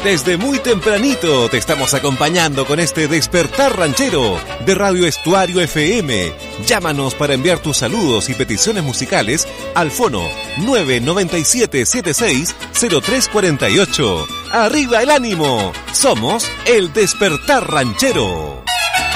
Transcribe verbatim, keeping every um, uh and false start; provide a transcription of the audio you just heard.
Desde muy tempranito te estamos acompañando con este Despertar Ranchero de Radio Estuario F M. Llámanos para enviar tus saludos y peticiones musicales al fono nueve nueve siete siete seis cero tres cuatro ocho. ¡Arriba el ánimo! Somos el Despertar Ranchero.